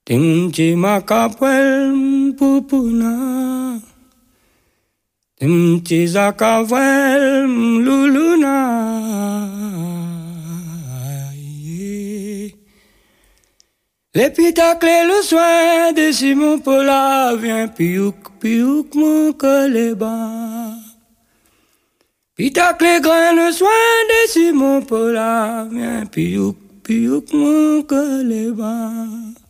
Timchi makapwel pupuna. Timchi zakawel luluna. L'épitacle le soin de Simon Paula vient piouk piouk mon coleba. Pitacle grain le soin de Simon Paula vient piouk piouk mon coleba.